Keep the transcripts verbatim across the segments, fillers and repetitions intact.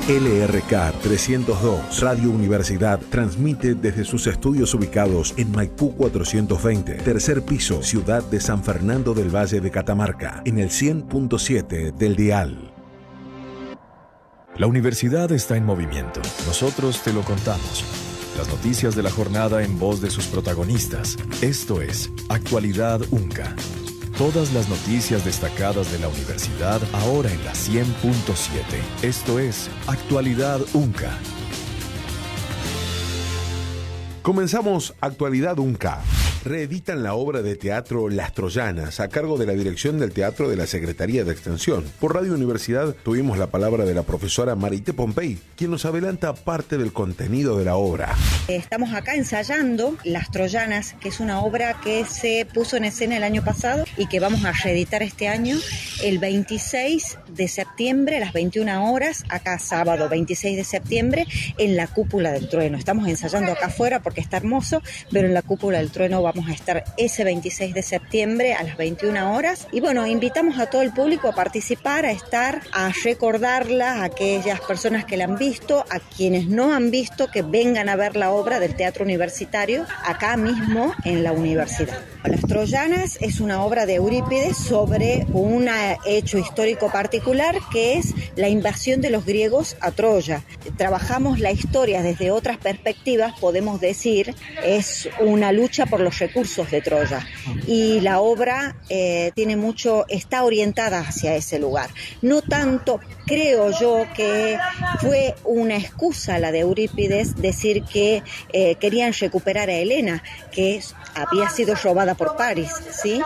L R K trescientos dos Radio Universidad transmite desde sus estudios ubicados en Maipú cuatrocientos veinte, tercer piso, ciudad de San Fernando del Valle de Catamarca, en el cien punto siete del dial. La universidad está en movimiento. Nosotros te lo contamos. Las noticias de la jornada en voz de sus protagonistas. Esto es Actualidad UNCA. Todas las noticias destacadas de la universidad ahora en la cien punto siete. Esto es Actualidad UNCA. Comenzamos Actualidad UNCA. Reeditan la obra de teatro Las Troyanas a cargo de la dirección del Teatro de la Secretaría de Extensión. Por Radio Universidad tuvimos la palabra de la profesora Marité Pompey, quien nos adelanta parte del contenido de la obra. Estamos acá ensayando Las Troyanas, que es una obra que se puso en escena el año pasado y que vamos a reeditar este año el veintiséis de septiembre a las veintiuna horas, acá sábado veintiséis de septiembre, en la Cúpula del Trueno. Estamos ensayando acá afuera porque está hermoso, pero en la Cúpula del Trueno vamos a estar ese veintiséis de septiembre a las veintiuna horas. Y bueno, invitamos a todo el público a participar, a estar, a recordarla, a aquellas personas que la han visto, a quienes no han visto, que vengan a ver la obra del Teatro Universitario acá mismo en la universidad. Las Troyanas es una obra de Eurípides sobre un hecho histórico particular que es la invasión de los griegos a Troya. Trabajamos la historia desde otras perspectivas, podemos decir, es una lucha por los recursos de Troya y la obra eh, tiene mucho, está orientada hacia ese lugar. No tanto, creo yo, que fue una excusa la de Eurípides decir que eh, querían recuperar a Helena, que había sido robada por París, ¿sí?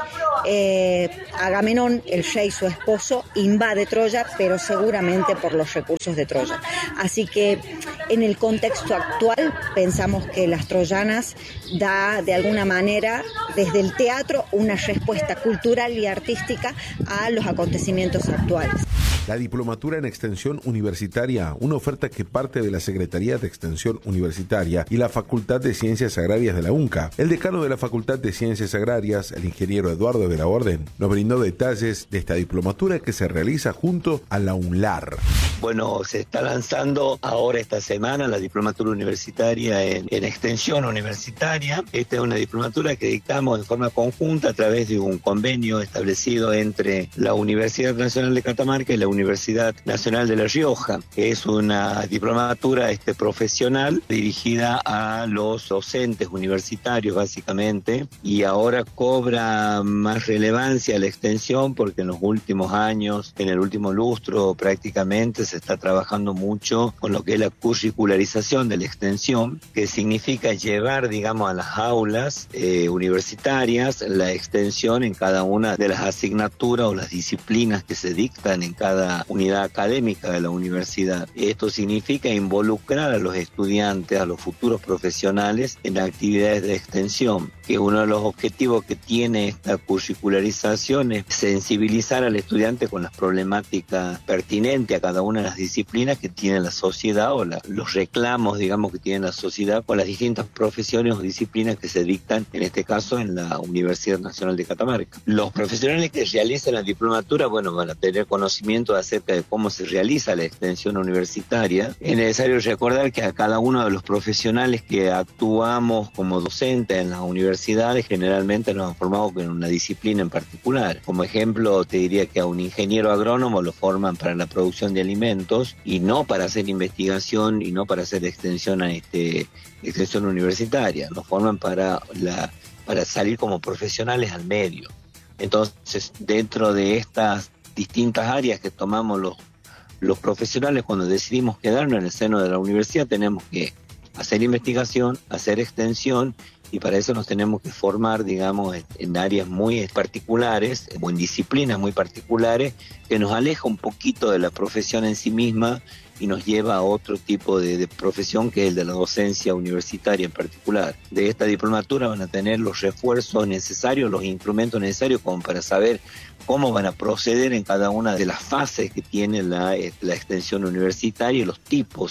Eh, Agamenón, el rey, su esposo, invade Troya, pero seguramente por los recursos de Troya. Así que en el contexto actual pensamos que Las Troyanas da de alguna manera desde el teatro una respuesta cultural y artística a los acontecimientos actuales. La Diplomatura en Extensión Universitaria, una oferta que parte de la Secretaría de Extensión Universitaria y la Facultad de Ciencias Agrarias de la UNCA. El decano de la Facultad de Ciencias Agrarias, el ingeniero Eduardo de la Orden, nos brindó detalles de esta diplomatura que se realiza junto a la UNLAR. Bueno, se está lanzando ahora esta semana la Diplomatura Universitaria en, en Extensión Universitaria. Esta es una diplomatura que dictamos en forma conjunta a través de un convenio establecido entre la Universidad Nacional de Catamarca y la Universidad Nacional de La Rioja. Es una diplomatura este, profesional dirigida a los docentes universitarios básicamente, y ahora cobra más relevancia la extensión porque en los últimos años, en el último lustro prácticamente, se está trabajando mucho con lo que es la curricularización de la extensión, que significa llevar, digamos, a las aulas eh, universitarias la extensión en cada una de las asignaturas o las disciplinas que se dictan en cada unidad académica de la universidad. Esto significa involucrar a los estudiantes, a los futuros profesionales en actividades de extensión, que uno de los objetivos que tiene esta curricularización es sensibilizar al estudiante con las problemáticas pertinentes a cada una de las disciplinas que tiene la sociedad o la, los reclamos, digamos, que tiene la sociedad con las distintas profesiones o disciplinas que se dictan, en este caso, en la Universidad Nacional de Catamarca. Los profesionales que realizan la diplomatura, bueno, van a tener conocimiento acerca de cómo se realiza la extensión universitaria. Es necesario recordar que a cada uno de los profesionales que actuamos como docentes en las universidades generalmente nos han formado en una disciplina en particular. Como ejemplo, te diría que a un ingeniero agrónomo lo forman para la producción de alimentos y no para hacer investigación y no para hacer extensión a este, extensión universitaria. Lo forman para, la, para salir como profesionales al medio. Entonces, dentro de estas distintas áreas que tomamos los, los profesionales cuando decidimos quedarnos en el seno de la universidad, tenemos que hacer investigación, hacer extensión, y para eso nos tenemos que formar, digamos, en áreas muy particulares o en disciplinas muy particulares que nos aleja un poquito de la profesión en sí misma y nos lleva a otro tipo de, de profesión, que es el de la docencia universitaria en particular. De esta diplomatura van a tener los refuerzos necesarios, los instrumentos necesarios como para saber cómo van a proceder en cada una de las fases que tiene la, la extensión universitaria y los tipos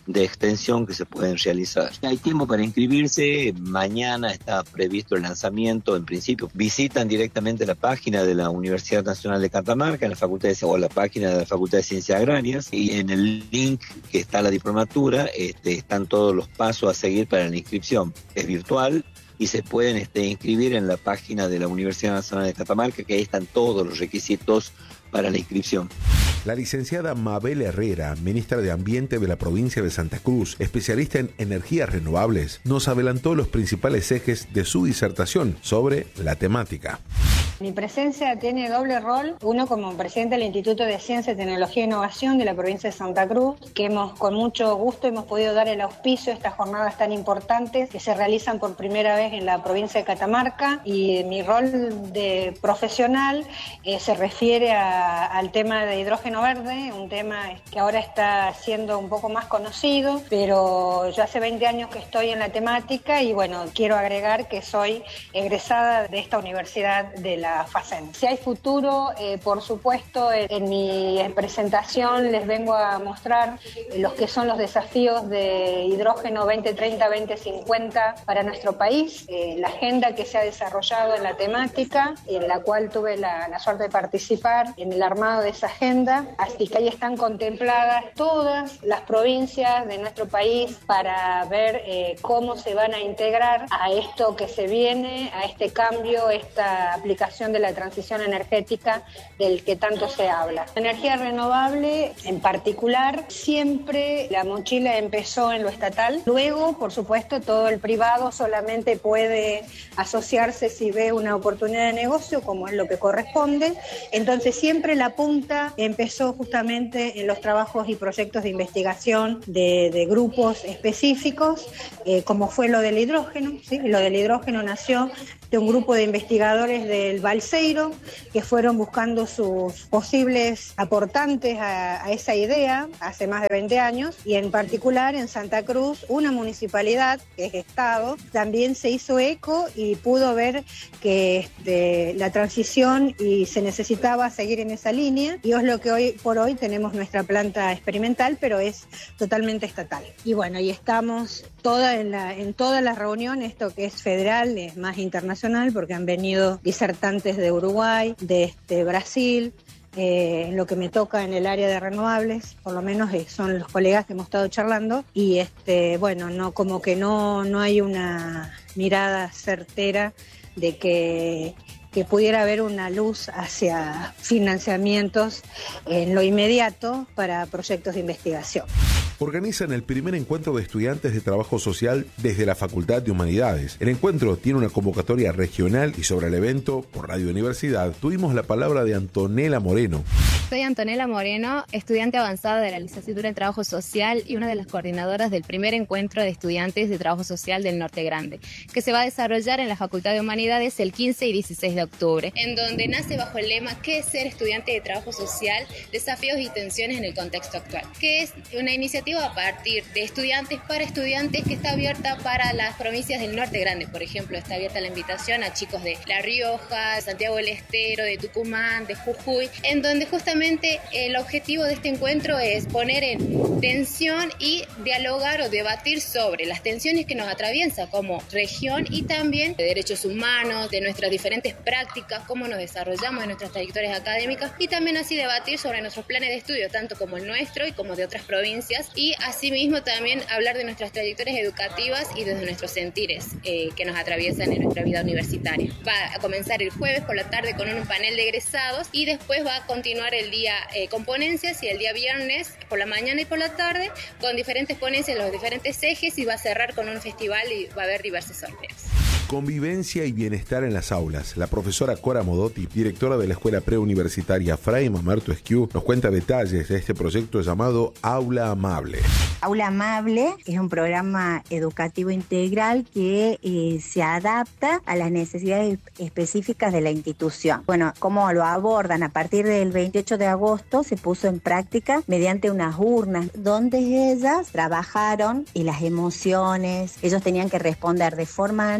de extensión que se pueden realizar. Hay tiempo para inscribirse, mañana está previsto el lanzamiento, en principio visitan directamente la página de la Universidad Nacional de Catamarca, en la Facultad de, o la página de la Facultad de Ciencias Agrarias, y en el link que está la diplomatura este, están todos los pasos a seguir para la inscripción. Es virtual y se pueden este, inscribir en la página de la Universidad Nacional de Catamarca, que ahí están todos los requisitos para la inscripción. La licenciada Mabel Herrera, ministra de Ambiente de la provincia de Santa Cruz, especialista en energías renovables, nos adelantó los principales ejes de su disertación sobre la temática. Mi presencia tiene doble rol, uno como presidente del Instituto de Ciencia, Tecnología e Innovación de la provincia de Santa Cruz, que hemos con mucho gusto hemos podido dar el auspicio a estas jornadas tan importantes que se realizan por primera vez en la provincia de Catamarca, y mi rol de profesional eh, se refiere a, al tema de hidrógeno verde, un tema que ahora está siendo un poco más conocido, pero yo hace veinte años que estoy en la temática y bueno, quiero agregar que soy egresada de esta universidad de la FACEN. Si hay futuro, eh, por supuesto, en, en mi presentación les vengo a mostrar los que son los desafíos de hidrógeno veinte treinta veinte cincuenta para nuestro país, eh, la agenda que se ha desarrollado en la temática, en la cual tuve la, la suerte de participar en el armado de esa agenda, así que ahí están contempladas todas las provincias de nuestro país para ver eh, cómo se van a integrar a esto que se viene, a este cambio, esta aplicación de la transición energética del que tanto se habla. Energía renovable en particular, siempre la mochila empezó en lo estatal, luego por supuesto todo el privado solamente puede asociarse si ve una oportunidad de negocio, como es lo que corresponde, entonces siempre la punta empezó justamente en los trabajos y proyectos de investigación de, de grupos específicos, eh, como fue lo del hidrógeno, ¿sí? Lo del hidrógeno nació de un grupo de investigadores del Balseiro que fueron buscando sus posibles aportantes a, a esa idea hace más de veinte años, y en particular en Santa Cruz una municipalidad que es Estado también se hizo eco y pudo ver que este, la transición y se necesitaba seguir en esa línea, y es lo que hoy por hoy tenemos nuestra planta experimental, pero es totalmente estatal. Y bueno, y estamos toda en, la, en todas las reuniones, esto que es federal, es más internacional, porque han venido disertantes de Uruguay, de este, Brasil, eh, en lo que me toca en el área de renovables, por lo menos eh, son los colegas que hemos estado charlando, y este, bueno, no, como que no, no hay una mirada certera de que que pudiera haber una luz hacia financiamientos en lo inmediato para proyectos de investigación. Organizan el primer encuentro de estudiantes de trabajo social desde la Facultad de Humanidades. El encuentro tiene una convocatoria regional y sobre el evento, por Radio Universidad, tuvimos la palabra de Antonella Moreno. Soy Antonella Moreno, estudiante avanzada de la licenciatura en Trabajo Social y una de las coordinadoras del primer encuentro de estudiantes de Trabajo Social del Norte Grande, que se va a desarrollar en la Facultad de Humanidades el quince y dieciséis de octubre, en donde nace bajo el lema ¿Qué es ser estudiante de Trabajo Social? Desafíos y tensiones en el contexto actual, que es una iniciativa a partir de estudiantes para estudiantes que está abierta para las provincias del Norte Grande. Por ejemplo, está abierta la invitación a chicos de La Rioja, Santiago del Estero, de Tucumán, de Jujuy, en donde justamente el objetivo de este encuentro es poner en tensión y dialogar o debatir sobre las tensiones que nos atraviesan como región y también de derechos humanos, de nuestras diferentes prácticas, cómo nos desarrollamos en nuestras trayectorias académicas, y también así debatir sobre nuestros planes de estudio, tanto como el nuestro y como de otras provincias, y asimismo también hablar de nuestras trayectorias educativas y desde nuestros sentires eh, que nos atraviesan en nuestra vida universitaria. Va a comenzar el jueves por la tarde con un panel de egresados y después va a continuar el día eh, con ponencias, y el día viernes por la mañana y por la tarde con diferentes ponencias en los diferentes ejes, y va a cerrar con un festival y va a haber diversos sorteos. Convivencia y bienestar en las aulas. La profesora Cora Modotti, directora de la Escuela Preuniversitaria Fray Mamerto Esquiú, nos cuenta detalles de este proyecto llamado Aula Amable. Aula Amable es un programa educativo integral que eh, se adapta a las necesidades específicas de la institución. Bueno, ¿cómo lo abordan? A partir del veintiocho de agosto se puso en práctica mediante unas urnas donde ellas trabajaron y las emociones. Ellos tenían que responder de forma anónima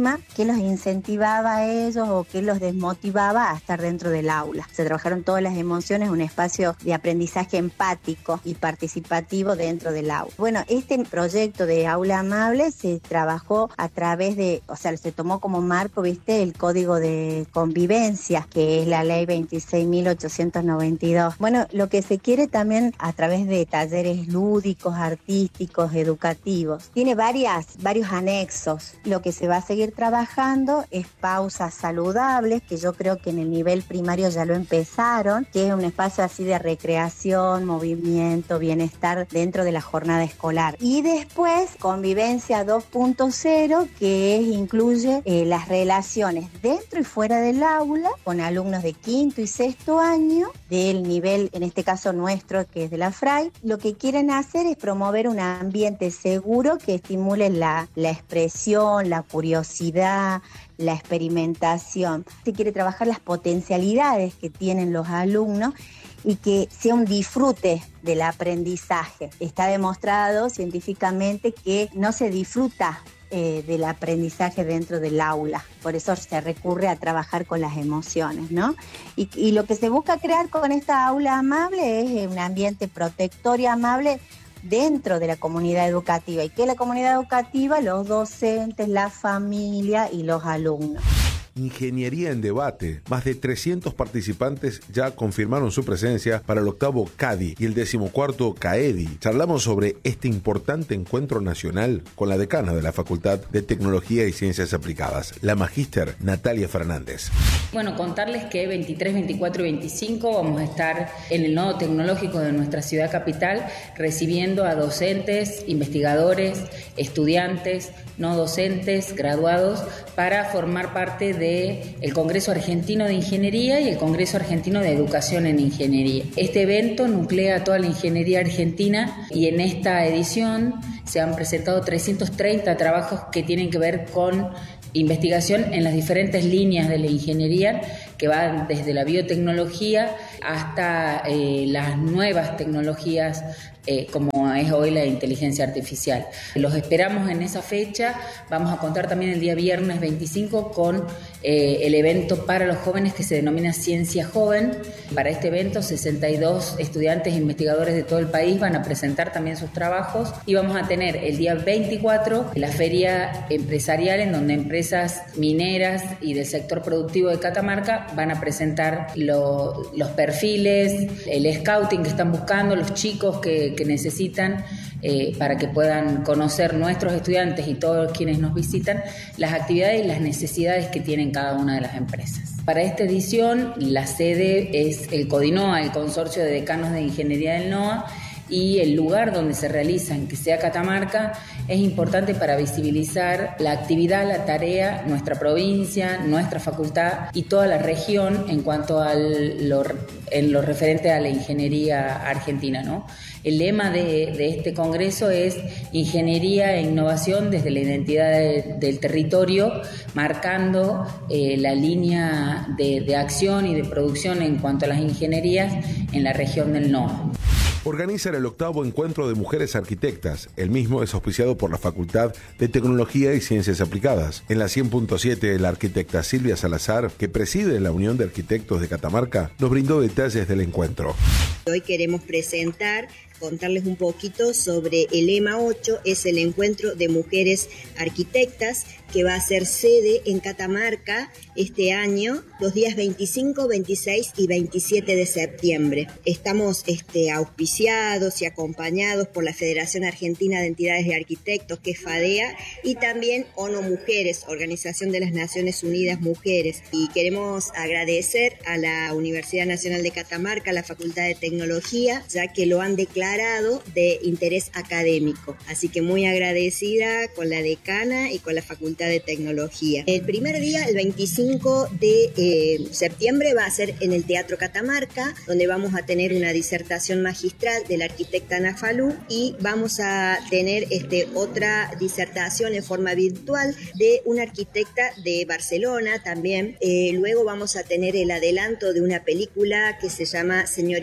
tema que los incentivaba a ellos o que los desmotivaba a estar dentro del aula. Se trabajaron todas las emociones, un espacio de aprendizaje empático y participativo dentro del aula. Bueno, este proyecto de Aula Amable se trabajó a través de, o sea, se tomó como marco, viste, el Código de Convivencia, que es la ley veintiséis mil ochocientos noventa y dos. Bueno, lo que se quiere también a través de talleres lúdicos, artísticos, educativos, tiene varias, varios anexos. Lo que se va a seguir trabajando es pausas saludables, que yo creo que en el nivel primario ya lo empezaron, que es un espacio así de recreación, movimiento, bienestar dentro de la jornada escolar. Y después, convivencia dos punto cero, que es, incluye eh, las relaciones dentro y fuera del aula, con alumnos de quinto y sexto año, del nivel, en este caso nuestro, que es de la FRAI. Lo que quieren hacer es promover un ambiente seguro que estimule la, la expresión, la curiosidad, la experimentación. Se quiere trabajar las potencialidades que tienen los alumnos y que sea un disfrute del aprendizaje. Está demostrado científicamente que no se disfruta eh, del aprendizaje dentro del aula. Por eso se recurre a trabajar con las emociones, ¿no? Y, y lo que se busca crear con esta aula amable es un ambiente protector y amable dentro de la comunidad educativa. ¿Y qué es la comunidad educativa? Los docentes, la familia y los alumnos. Ingeniería en debate. Más de trescientos participantes ya confirmaron su presencia para el octavo CADI y el decimocuarto CAEDI. Charlamos sobre este importante encuentro nacional con la decana de la Facultad de Tecnología y Ciencias Aplicadas, la magíster Natalia Fernández. Bueno, contarles que veintitrés, veinticuatro y veinticinco vamos a estar en el nodo tecnológico de nuestra ciudad capital recibiendo a docentes, investigadores, estudiantes, no docentes, graduados, para formar parte de el Congreso Argentino de Ingeniería y el Congreso Argentino de Educación en Ingeniería. Este evento nuclea toda la ingeniería argentina y en esta edición se han presentado trescientos treinta trabajos que tienen que ver con investigación en las diferentes líneas de la ingeniería, que van desde la biotecnología hasta eh, las nuevas tecnologías eh, como es hoy la inteligencia artificial. Los esperamos en esa fecha. Vamos a contar también el día viernes veinticinco con eh, el evento para los jóvenes que se denomina Ciencia Joven. Para este evento, sesenta y dos estudiantes e investigadores de todo el país van a presentar también sus trabajos y vamos a tener el día veinticuatro la feria empresarial en donde empresas mineras y del sector productivo de Catamarca van a presentar lo, los perfiles, el scouting que están buscando, los chicos que, que necesitan eh, para que puedan conocer nuestros estudiantes y todos quienes nos visitan las actividades y las necesidades que tienen cada una de las empresas. Para esta edición la sede es el CODINOA, el Consorcio de Decanos de Ingeniería del NOA, y el lugar donde se realizan, que sea Catamarca, es importante para visibilizar la actividad, la tarea, nuestra provincia, nuestra facultad y toda la región en cuanto a lo, en lo referente a la ingeniería argentina, ¿no? El lema de, de este congreso es Ingeniería e Innovación desde la identidad de, del territorio, marcando eh, la línea de, de acción y de producción en cuanto a las ingenierías en la región del NOA. Organizan el octavo encuentro de mujeres arquitectas. El mismo es auspiciado por la Facultad de Tecnología y Ciencias Aplicadas. En la cien punto siete, la arquitecta Silvia Salazar, que preside la Unión de Arquitectos de Catamarca, nos brindó detalles del encuentro. Hoy queremos presentar, contarles un poquito sobre el E M A ocho, es el encuentro de mujeres arquitectas que va a ser sede en Catamarca este año, los días veinticinco, veintiséis y veintisiete de septiembre. Estamos este, auspiciados y acompañados por la Federación Argentina de Entidades de Arquitectos, que es FADEA, y también ONU Mujeres, Organización de las Naciones Unidas Mujeres. Y queremos agradecer a la Universidad Nacional de Catamarca, a la Facultad de Tecnología, ya que lo han declarado de interés académico. Así que muy agradecida con la decana y con la Facultad de Tecnología. El primer día, el veinticinco de eh, septiembre, va a ser en el Teatro Catamarca, donde vamos a tener una disertación magistral de la arquitecta Ana Falú y vamos a tener este, otra disertación en forma virtual de una arquitecta de Barcelona también. Eh, luego vamos a tener el adelanto de una película que se llama Señorita Arquitecta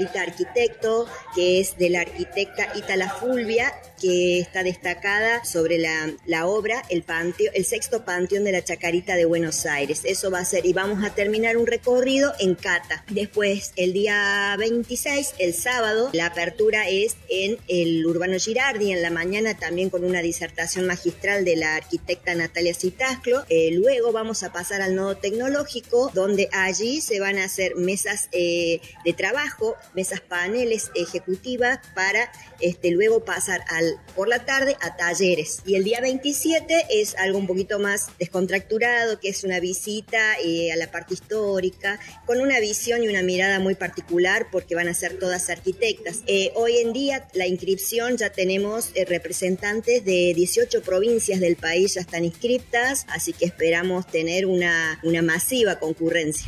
arquitecto, que es de la arquitecta Ítala Fulvia, que está destacada sobre la, la obra el, panteo, el sexto panteón de la Chacarita de Buenos Aires. Eso va a ser, y vamos a terminar un recorrido en Cata. Después, el día veintiséis, el sábado, la apertura es en el Urbano Girardi, en la mañana también con una disertación magistral de la arquitecta Natalia Citasclo. Eh, luego vamos a pasar al nodo tecnológico, donde allí se van a hacer mesas eh, de trabajo, mesas paneles ejecutivas para este, luego pasar al, por la tarde a talleres. Y el día veintisiete es algo un poquito más descontracturado, que es una visita eh, a la parte histórica, con una visión y una mirada muy particular, porque van a ser todas arquitectas. Eh, hoy en día la inscripción ya tenemos eh, representantes de dieciocho provincias del país, ya están inscriptas, así que esperamos tener una, una masiva concurrencia.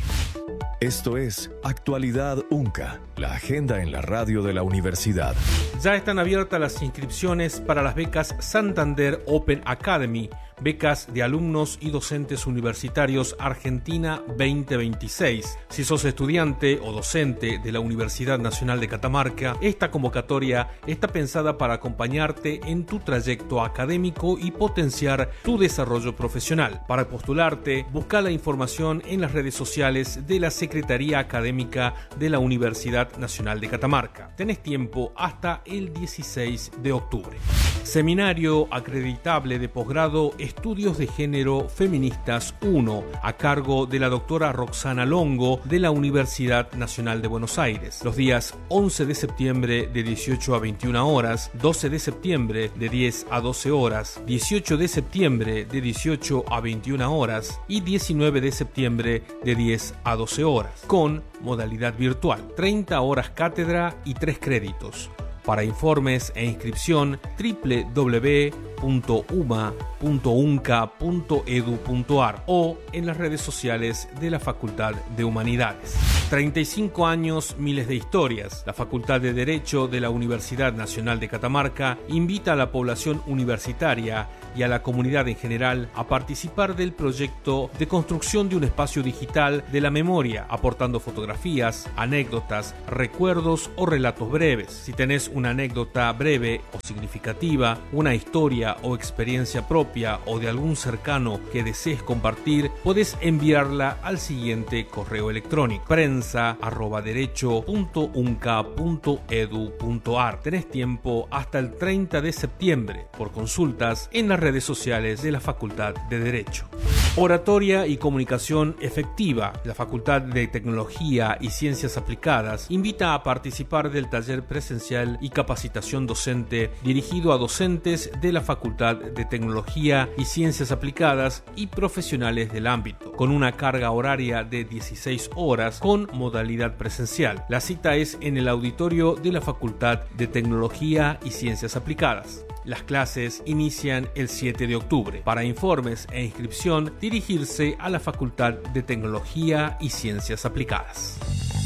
Esto es Actualidad UNCA, la agenda en la radio de la universidad. Ya están abiertas las inscripciones para las becas Santander Open Academy, becas de alumnos y docentes universitarios Argentina veinte veintiséis. Si sos estudiante o docente de la Universidad Nacional de Catamarca, esta convocatoria está pensada para acompañarte en tu trayecto académico y potenciar tu desarrollo profesional. Para postularte, busca la información en las redes sociales de la Secretaría Académica de la Universidad Nacional de Catamarca. Tenés tiempo hasta el dieciséis de octubre. Seminario acreditable de posgrado Estudios de Género Feministas uno, a cargo de la doctora Roxana Longo de la Universidad Nacional de Buenos Aires. Los días once de septiembre de dieciocho a veintiuna horas, doce de septiembre de diez a doce horas, dieciocho de septiembre de dieciocho a veintiuna horas y diecinueve de septiembre de diez a doce horas, con modalidad virtual. treinta horas cátedra y tres créditos. Para informes e inscripción, doble u doble u doble u punto u m a punto unca punto e d u punto a r o en las redes sociales de la Facultad de Humanidades. treinta y cinco años, miles de historias. La Facultad de Derecho de la Universidad Nacional de Catamarca invita a la población universitaria y a la comunidad en general a participar del proyecto de construcción de un espacio digital de la memoria, aportando fotografías, anécdotas, recuerdos o relatos breves. Si tenés una anécdota breve o significativa, una historia o experiencia propia o de algún cercano que desees compartir, podés enviarla al siguiente correo electrónico: prensa arroba derecho punto unca punto e d u punto a r. Tenés tiempo hasta el treinta de septiembre. Por consultas en las redes sociales de la Facultad de Derecho. Oratoria y comunicación efectiva. La Facultad de Tecnología y Ciencias Aplicadas invita a participar del taller presencial y capacitación docente dirigido a docentes de la Facultad de Tecnología y Ciencias Aplicadas y profesionales del ámbito, con una carga horaria de dieciséis horas con modalidad presencial. La cita es en el auditorio de la Facultad de Tecnología y Ciencias Aplicadas. Las clases inician el siete de octubre. Para informes e inscripción, dirigirse a la Facultad de Tecnología y Ciencias Aplicadas.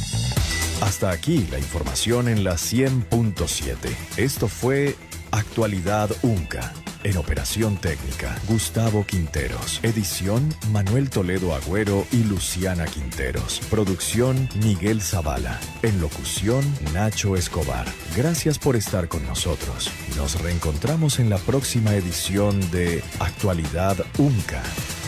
Hasta aquí la información en la cien punto siete. Esto fue Actualidad UNCA. En operación técnica, Gustavo Quinteros. Edición, Manuel Toledo Agüero y Luciana Quinteros. Producción, Miguel Zavala. En locución, Nacho Escobar. Gracias por estar con nosotros. Nos reencontramos en la próxima edición de Actualidad UNCA.